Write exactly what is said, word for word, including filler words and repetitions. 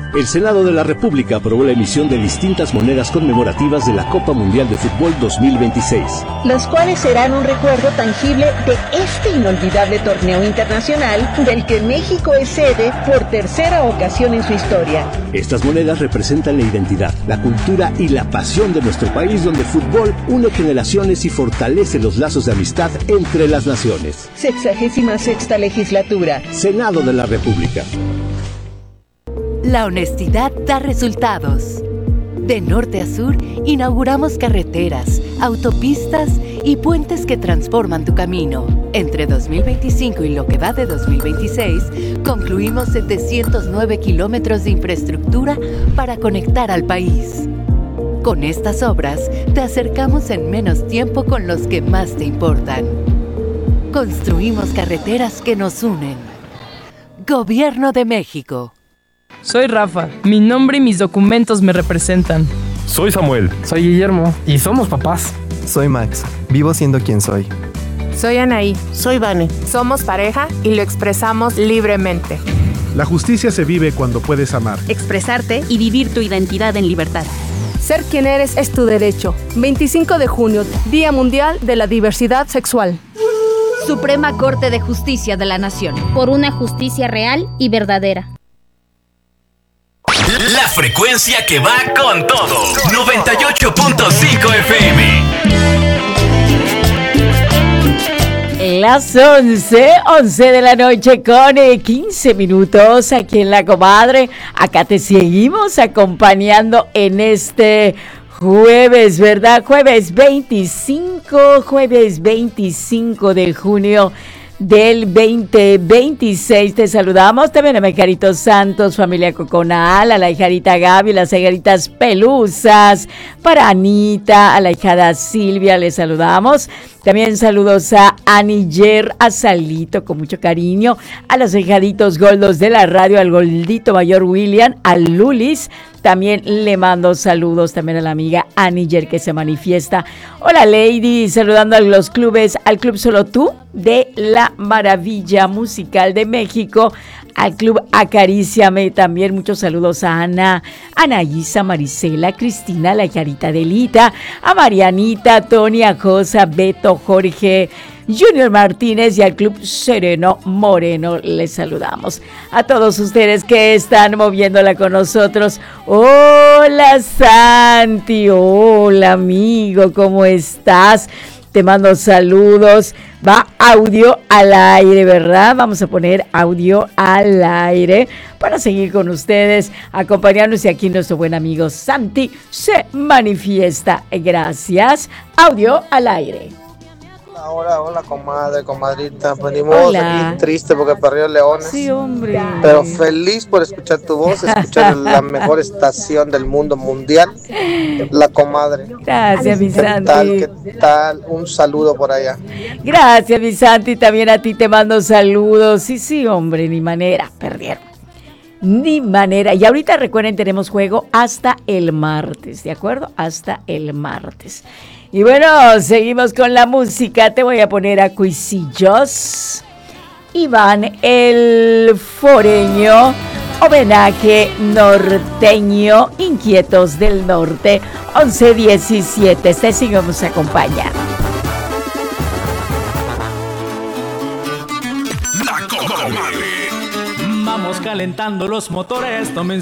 El Senado de la República aprobó la emisión de distintas monedas conmemorativas de la Copa Mundial de Fútbol dos mil veintiséis, las cuales serán un recuerdo tangible de este inolvidable torneo internacional del que México es sede por tercera ocasión en su historia. Estas monedas representan la identidad, la cultura y la pasión de nuestro país, donde el fútbol une generaciones y fortalece los lazos de amistad entre las naciones. Sexagésima sexta legislatura. Senado de la República. La honestidad da resultados. De norte a sur, inauguramos carreteras, autopistas y puentes que transforman tu camino. Entre dos mil veinticinco y lo que va de dos mil veintiséis, concluimos setecientos nueve kilómetros de infraestructura para conectar al país. Con estas obras, te acercamos en menos tiempo con los que más te importan. Construimos carreteras que nos unen. Gobierno de México. Soy Rafa, mi nombre y mis documentos me representan. Soy Samuel. Soy Guillermo y somos papás. Soy Max, vivo siendo quien soy. Soy Anaí. Soy Vane. Somos pareja y lo expresamos libremente. La justicia se vive cuando puedes amar, expresarte y vivir tu identidad en libertad. Ser quien eres es tu derecho. veinticinco de junio, Día Mundial de la Diversidad Sexual. Suprema Corte de Justicia de la Nación. Por una justicia real y verdadera. La frecuencia que va con todo. noventa y ocho punto cinco F M. Las once, once de la noche con quince minutos aquí en La Comadre. Acá te seguimos acompañando en este jueves, ¿verdad? Jueves veinticinco, jueves veinticinco de junio del veinte veintiséis. Te saludamos también a Mecarito Santos, familia Coconal, a la hijarita Gaby, las hijaritas Pelusas, para Anita, a la hijada Silvia, les saludamos. También saludos a Aniger, a Salito, con mucho cariño, a los hijaditos Goldos de la radio, al Goldito Mayor William, a Lulis. También le mando saludos también a la amiga Aniger que se manifiesta. Hola Lady, saludando a los clubes, al Club Solo Tú de la Maravilla Musical de México, al Club Acaríciame, también muchos saludos a Ana, Anaísa, Marisela, Cristina, la hijarita Delita, a Marianita, Tony, a Josa, Beto, Jorge, Junior Martínez y al Club Sereno Moreno. Les saludamos a todos ustedes que están moviéndola con nosotros. Hola Santi, hola amigo, ¿cómo estás? Te mando saludos. Va audio al aire, ¿verdad? Vamos a poner audio al aire para seguir con ustedes, acompañarnos, y aquí nuestro buen amigo Santi se manifiesta. Gracias. Audio al aire. Hola, hola, comadre, comadrita. Venimos aquí triste porque perdió Leones. Sí, hombre. Pero feliz por escuchar tu voz, escuchar la mejor estación del mundo mundial, La Comadre. Gracias, mi Santi. ¿Qué tal? ¿Qué tal? Un saludo por allá. Gracias, mi Santi. También a ti te mando saludos. Sí, sí, hombre, ni manera, perdieron. Ni manera. Y ahorita recuerden, tenemos juego hasta el martes, ¿de acuerdo? Hasta el martes. Y bueno, seguimos con la música. Te voy a poner a Cuisillos, Iván el Foreño, homenaje norteño, Inquietos del Norte, once diecisiete. Te sigamos acompañando. La Comadre. Vamos calentando los motores, tomen